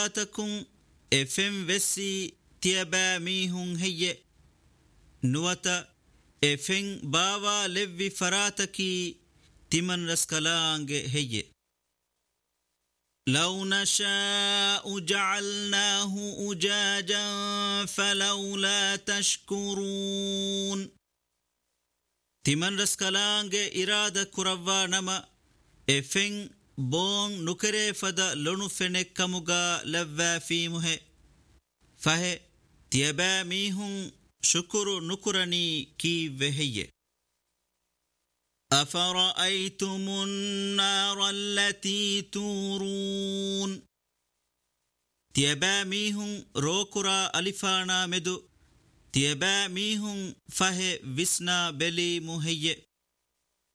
تكن افم وسي تيبا ميهن هي نوتا افن باوا لوي فراتكي تمن رسكلانج هي لو نشاء جعلناه أجاجا فلولا تشكرون تمن رسكلانج إرادة كروا نما افن بون نكره فدا لونو فنك كموغا لوا فيمه فه تيبا ميهن شكر نكرني كي وهي أفرأيتم النار التي تورون تيبا ميهن روكرا ألفانا مدو تيبا ميهن فه وسنا بلي مهي